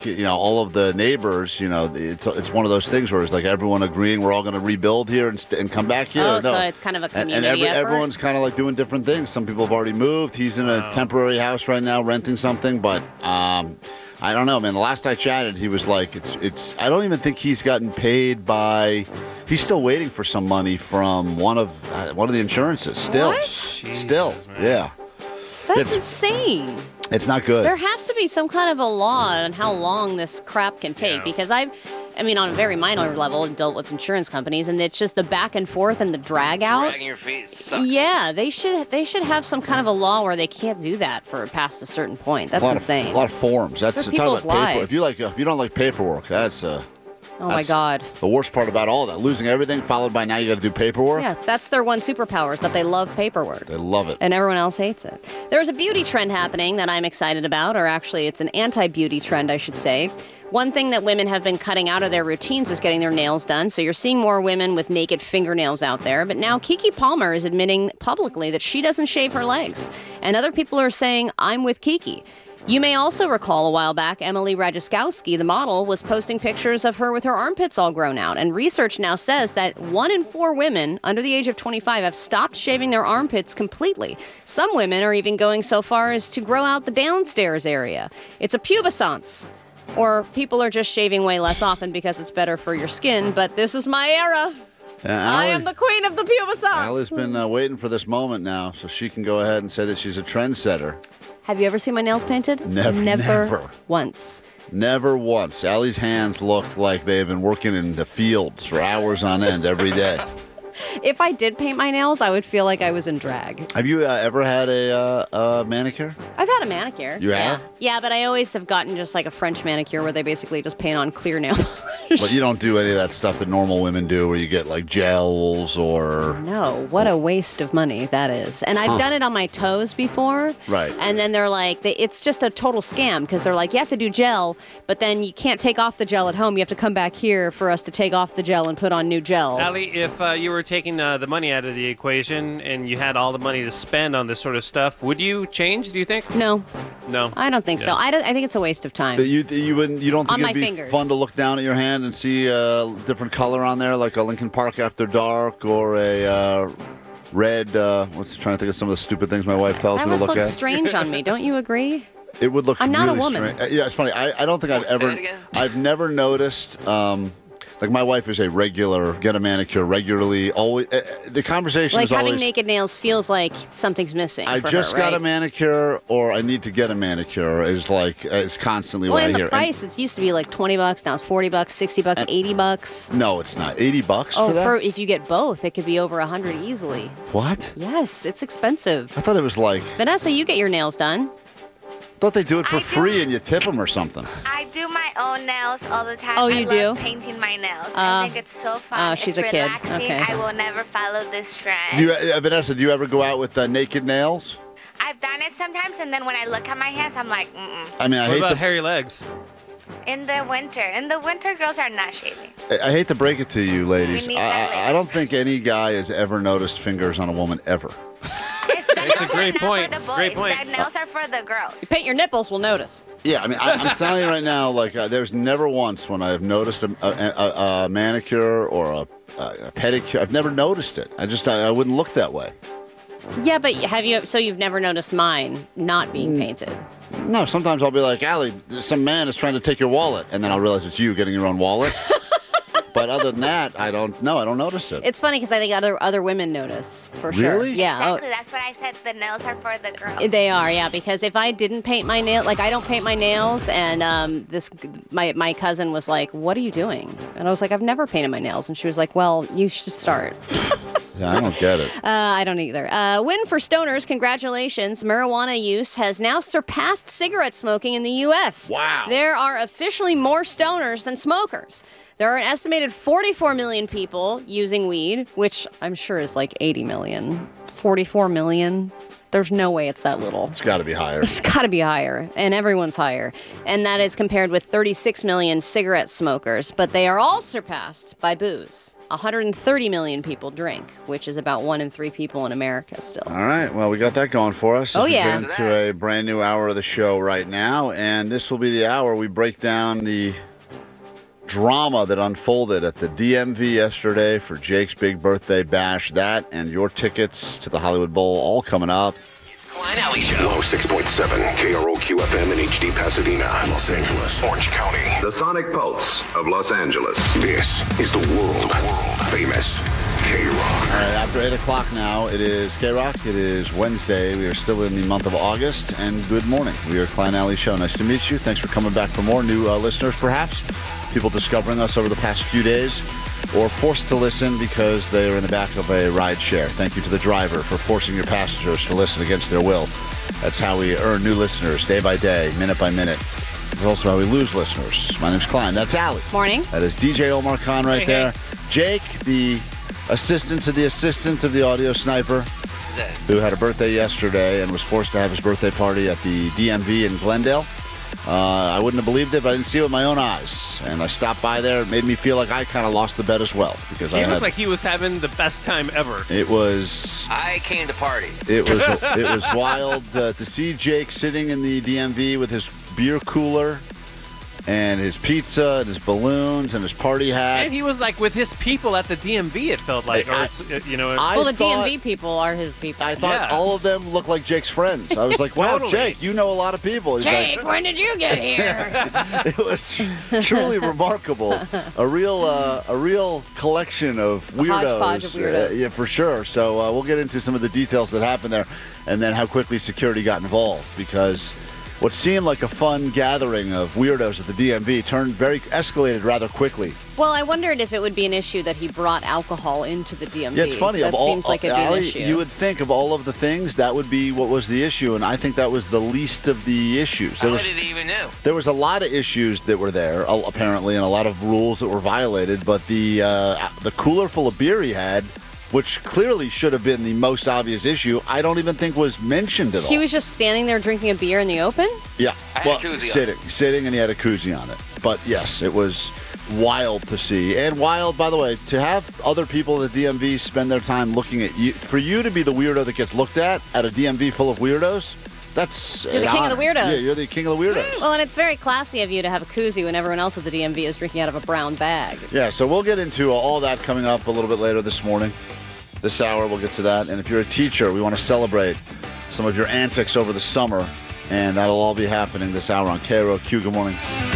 all of the neighbors, it's one of those things where it's like everyone agreeing we're all going to rebuild here and come back here. Oh, no. so it's kind of a community and effort? everyone's kind of like doing different things. Some people have already moved. He's in a temporary house right now, renting something. But I don't know, man. The last I chatted, he was like, it's. I don't even think he's gotten paid by. He's still waiting for some money from one of the insurances. Still, What? still, man. yeah. That's insane. It's not good. There has to be some kind of a law on how long this crap can take, because I mean, on a very minor level, dealt with insurance companies, and it's just the back and forth and the drag out. Dragging your feet sucks. Yeah, they should have some kind of a law where they can't do that for past a certain point. That's insane. A lot of forms. That's For talk about people's lives. If you don't like paperwork, that's Oh my God. The worst part about all that, losing everything, followed by now you got to do paperwork. Yeah, that's their one superpower, is that they love paperwork. They love it. And everyone else hates it. There's a beauty trend happening that I'm excited about, or actually it's an anti-beauty trend, I should say. One thing that women have been cutting out of their routines is getting their nails done. So you're seeing more women with naked fingernails out there. But now Keke Palmer is admitting publicly that she doesn't shave her legs. And other people are saying, I'm with Keke. You may also recall a while back, Emily Ratajkowski, the model, was posting pictures of her with her armpits all grown out. And research now says that 1 in 4 women under the age of 25 have stopped shaving their armpits completely. Some women are even going so far as to grow out the downstairs area. It's a pubescence. Or people are just shaving way less often because it's better for your skin. But this is my era. I am the queen of the pubescence. Allie's been waiting for this moment now, so she can go ahead and say that she's a trendsetter. Have you ever seen my nails painted? Never. Once. Never once. Allie's hands look like they've been working in the fields for hours on end every day. If I did paint my nails, I would feel like I was in drag. Have you ever had a manicure? I've had a manicure. You have? Yeah, but I always have gotten just like a French manicure where they basically just paint on clear nail polish. But you don't do any of that stuff that normal women do where you get like gels or... No, what a waste of money that is. And I've done it on my toes before. Right. And then they're like, it's just a total scam because they're like, you have to do gel, but then you can't take off the gel at home. You have to come back here for us to take off the gel and put on new gel. Allie, if you were taking the money out of the equation and you had all the money to spend on this sort of stuff, would you change, do you think? No. No. I don't think so. I think it's a waste of time. You don't think On my it'd be fingers. fun to look down at your hand and see a different color on there, like a Lincoln Park After Dark or a red, trying to think of some of the stupid things my wife tells That me to would look look at. strange on me. Don't you agree? It would look I'm really not a woman. strange. Yeah, it's funny. I don't think I've never noticed, like my wife is a regular, get a manicure regularly, always, the conversation Like is always... having naked nails feels like something's missing I for just her, got a right? manicure, or I need to get a manicure. Is like it's constantly Well, what I and hear. the price, it used to be like $20, now it's $40, $60, $80. No, it's not. $80 Oh, for that? if you get both, it could be over $100 easily. What? Yes, it's expensive. I thought it was like... Vanessa, you get your nails done. I thought they do it for I do. free and you tip them or something. I do my own nails all the time. Oh, you I love do? painting my nails. I think it's so fun. Oh, she's it's a kid. relaxing. Okay. I will never follow this trend. Vanessa, do you ever go out with naked nails? I've done it sometimes, and then when I look at my hands, I'm like, mm-mm. I mean, I What hate about to... hairy legs? In the winter, girls are not shaving. I hate to break it to you, ladies. We need that I don't think any guy has ever noticed fingers on a woman ever. It's a great point. For the boys. Great point. The nails are for the girls. Paint your nipples, we'll notice. Yeah, I mean, I'm telling you right now, like, there's never once when I've noticed a manicure or a pedicure. I've never noticed it. I wouldn't look that way. Yeah, but you've never noticed mine not being painted? No, sometimes I'll be like, Allie, some man is trying to take your wallet, and then I'll realize it's you getting your own wallet. But other than that, I don't notice it. It's funny because I think other women notice, for sure. Really? Yeah. Exactly. That's what I said. The nails are for the girls. They are, yeah, because if I didn't paint my nails, like I don't paint my nails, and my cousin was like, "What are you doing?" And I was like, "I've never painted my nails," and she was like, "Well, you should start." Yeah, I don't get it. I don't either. Win for stoners, congratulations. Marijuana use has now surpassed cigarette smoking in the U.S. Wow. There are officially more stoners than smokers. There are an estimated 44 million people using weed, which I'm sure is like 80 million. 44 million? There's no way it's that little. It's got to be higher. It's got to be higher, and everyone's higher. And that is compared with 36 million cigarette smokers, but they are all surpassed by booze. 130 million people drink, which is about 1 in 3 people in America still. All right. Well, we got that going for us. Oh, We yeah. get into a brand new hour of the show right now, and this will be the hour we break down the drama that unfolded at the DMV yesterday for Jake's big birthday bash. That and your tickets to the Hollywood Bowl all coming up. Klein Alley Show. 106.7 KROQ FM in HD Pasadena, Los Angeles, Orange County. The Sonic Pulse of Los Angeles. This is the world famous K-Rock. All right, after 8 o'clock now, it is K-Rock. It is Wednesday. We are still in the month of August, and good morning. We are Klein Alley Show. Nice to meet you. Thanks for coming back for more. New listeners, perhaps. People discovering us over the past few days, or forced to listen because they are in the back of a ride share. Thank you to the driver for forcing your passengers to listen against their will. That's how we earn new listeners day by day, minute by minute. It's also how we lose listeners. My name's Klein. That's Allie. Morning. That is DJ Omar Khan right there. Jake, the assistant to the audio sniper, who had a birthday yesterday and was forced to have his birthday party at the DMV in Glendale. I wouldn't have believed it, but I didn't see it with my own eyes. And I stopped by there. It made me feel like I kind of lost the bet as well. Because He looked like he was having the best time ever. It was... I came to party. It was wild to see Jake sitting in the DMV with his beer cooler and his pizza and his balloons and his party hat. And he was like with his people at the DMV, it felt like. I Well, the thought- DMV people are his people. I thought Yeah. all of them looked like Jake's friends. I was like, wow, Totally. Jake, you know a lot of people. He's like, Jake, when did you get here? it was truly remarkable. A real collection of weirdos. hodgepodge of weirdos. Yeah, for sure. So we'll get into some of the details that happened there, and then how quickly security got involved, because what seemed like a fun gathering of weirdos at the DMV escalated rather quickly. Well, I wondered if it would be an issue that he brought alcohol into the DMV. Yeah, it's funny. That seems like it'd be an Allie, issue. you would think of all of the things that would be what was the issue, and I think that was the least of the issues. How did he even know? There was a lot of issues that were there, apparently, and a lot of rules that were violated. But the cooler full of beer he had, which clearly should have been the most obvious issue, I don't even think was mentioned at all. He was just standing there drinking a beer in the open? Yeah, I had a koozie on sitting, and he had a koozie on it. But yes, it was wild to see, and wild, by the way, to have other people at the DMV spend their time looking at you. For you to be the weirdo that gets looked at a DMV full of weirdos, that's You're the an king of the honor. weirdos. Yeah, you're the king of the weirdos. Well, and it's very classy of you to have a koozie when everyone else at the DMV is drinking out of a brown bag. Yeah, so we'll get into all that coming up a little bit later this morning. This hour, we'll get to that. And if you're a teacher, we want to celebrate some of your antics over the summer, and that'll all be happening this hour on KROQ. Good morning.